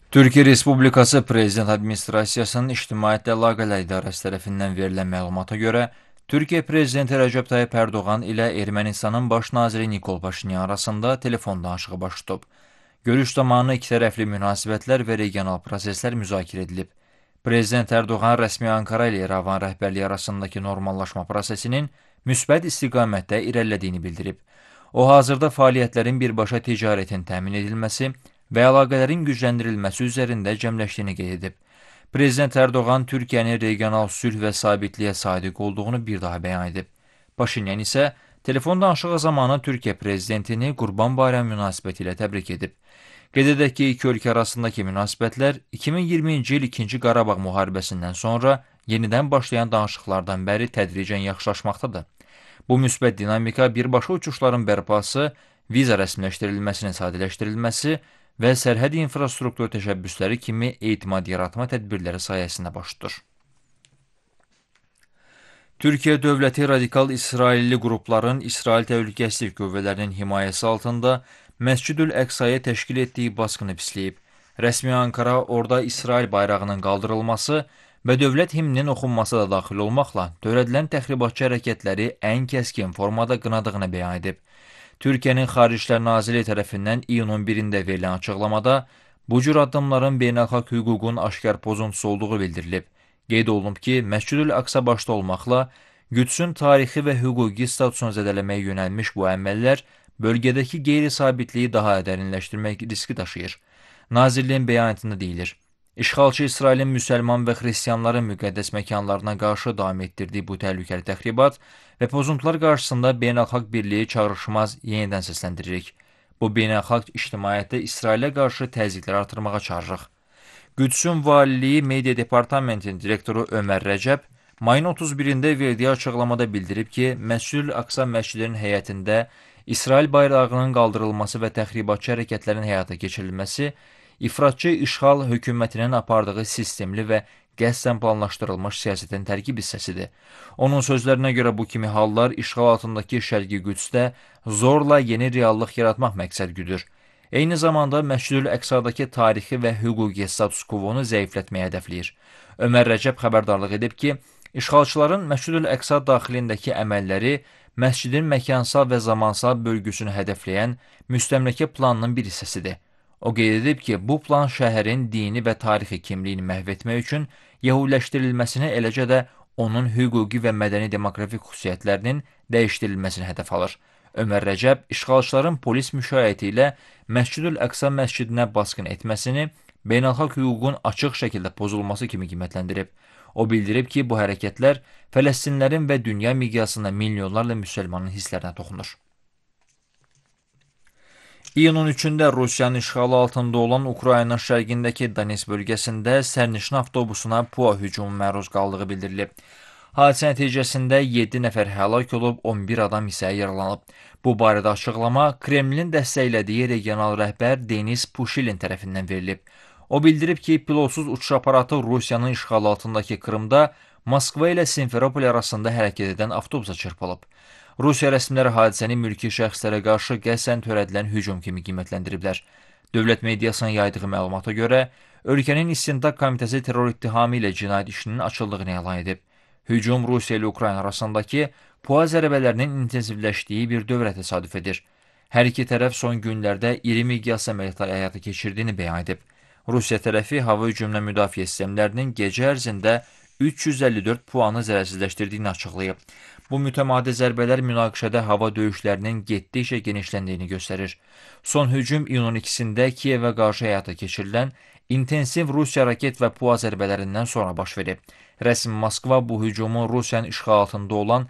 Türkiye Respublikası Prezident Administrasiyasının İctimaiyyətlə Əlaqələr İdarəsi tərəfindən verilən məlumata görə, Türkiyə Prezidenti Rəcəb Tayyip Ərdoğan ilə Ermənistanın baş naziri Nikol Paşinyan arasında telefon danışığı baş tutub. Görüş zamanı ikitərəfli münasibətlər və regional proseslər müzakirə edilib. Prezident Ərdoğan rəsmi Ankara ilə İrəvan rəhbərliyi arasındakı normallaşma prosesinin müsbət istiqamətdə irəlilədiyini bildirib. O, hazırda fəaliyyətlərin birbaşa ticarətin təmin edilməsi və əlaqələrin gücləndirilməsi üzərində cəmləşdiyini qeyd edib. Prezident Ərdoğan Türkiyənin regional sülh və sabitliyə sadiq olduğunu bir daha bəyan edib. Paşinyan isə telefon danışığı zamanı Türkiyə prezidentini Qurban Bayramı münasibəti ilə təbrik edib. Qeyd edək ki, iki ölkə arasındakı münasibətlər 2020-ci il 2-ci Qarabağ müharibəsindən sonra yenidən başlayan danışıqlardan bəri tədricən yaxşılaşmaqdadır. Bu müsbət dinamika birbaşa uçuşların bərpası, viza rəsmiləşdirilməsinin sadələşdirilməsi və sərhəd infrastruktur təşəbbüsləri kimi etimad yaratma tədbirləri sayəsində baş tutur. Türkiyə dövləti radikal İsrailli qrupların İsrail Təhlükəsizlik Qüvvələrinin himayəsi altında Məscid-ül Əqsaya təşkil etdiyi basqını pisləyib. Rəsmi Ankara orada İsrail bayrağının qaldırılması və dövlət himninin oxunması da daxil olmaqla törədilən təxribatçı hərəkətləri ən kəskin formada qınadığını bəyan edib. Türkiyənin Xarici İşlər Nazirliyi tərəfindən iyunun 1-də verilən açıqlamada bu cür addımların beynəlxalq hüququn aşkar pozuntusu olduğu bildirilib. Qeyd olunub ki, Məscid-ül Əqsa başda olmaqla Qüdsün tarixi və hüquqi statusunu zədələməyə yönəlmiş bu əməllər bölgədəki qeyri-sabitliyi daha dərinləşdirmək riski daşıyır. Nazirliyin bəyanatında deyilir: İşğalçı İsrailin müsəlman və xristianların müqəddəs məkanlarına qarşı davam etdirdiyi bu təhlükəli təxribat və pozuntular qarşısında beynəlxalq birliyi çağrışmaz yenidən səsləndiririk. Bu beynəlxalq ictimaiyyətdə İsrailə qarşı təzyiqləri artırmağa çağırırıq. Qüdsün Valiliyi Media Departamentinin direktoru Ömər Rəcəb mayın 31-də verdiyi açıqlamada bildirib ki, Məscid-ül Əqsa məscidinin həyətində İsrail bayrağının qaldırılması və təxribatçı hərəkətlərin həyata keçirilməsi ifratçı işğal hökumətinin apardığı sistemli və qəsdən planlaşdırılmış siyasətin tərkib hissəsidir. Onun sözlərinə görə bu kimi hallar işğal altındakı Şərqi Qüdsdə zorla yeni reallıq yaratmaq məqsəd güdür. Eyni zamanda Məscid-ül Əqsadakı tarixi və hüquqi status quo-nu zəiflətməyə hədəfləyir. Ömər Rəcəb xəbərdarlıq edib ki, işğalçıların Məscid-ül Əqsa daxilindəki əməlləri məscidin məkansal və zamansal bölgüsünü hədəfləyən müstəmləkə planının bir hissəsidir. O qeyd edib ki, bu plan şəhərin dini və tarixi kimliyini məhv etmək üçün yəhudiləşdirilməsini, eləcə də onun hüquqi və mədəni demoqrafik xüsusiyyətlərinin dəyişdirilməsini hədəf alır. Ömər Rəcəb işğalçıların polis müşayiəti ilə Məscid-ül Əqsa məscidinə basqın etməsini beynəlxalq hüququn açıq şəkildə pozulması kimi qiymətləndirib. O bildirib ki, bu hərəkətlər Fələstinlərin və dünya miqyasında milyonlarla müsəlmanın hisslərinə toxunur. İyunun 3-də Rusiyanın işğalı altında olan Ukraynanın şərqindəki Donetsk bölgəsində sərnişin avtobusuna PUA hücumu məruz qaldığı bildirilib. Hadisə nəticəsində 7 nəfər həlak olub, 11 adam isə yaralanıb. Bu barədə açıqlama Kremlin dəstəklədiyi regional rəhbər Denis Puşilin tərəfindən verilib. O bildirib ki, pilotsuz uçuş aparatı Rusiyanın işğal altındakı Krımda Moskva ilə Simferopol arasında hərəkət edən avtobusa çırpılıb. Rusiya rəsmiləri hadisəni mülki şəxslərə qarşı qəsdən törədilən hücum kimi qiymətləndiriblər. Dövlət mediasının yaydığı məlumata görə, ölkənin İstintaq Komitəsi terror ittihamı ilə cinayət işinin açıldığını elan edib. Hücum Rusiya ilə Ukrayna arasındakı PUA zərbələrinin intensivləşdiyi bir dövrə təsadüf edir. Hər iki tərəf son günlərdə iri miqyaslı əməliyyatlar həyata keçirdiyini bəyan edib. Rusiya tərəfi hava hücumuna müdafiə sistemlərinin gecə ərzində 354 PUA-nı zərərsizləşdirdiyini açıqlayıb. Bu mütəmadi zərbələr münaqişədə hava döyüşlərinin getdikcə genişləndiyini göstərir. Son hücum iyunun 2-də Kiyevə qarşı həyata keçirilən intensiv Rusiya raket və PUA zərbələrindən sonra baş verib. Rəsmi Moskva bu hücumu Rusiyanın işğal altında olan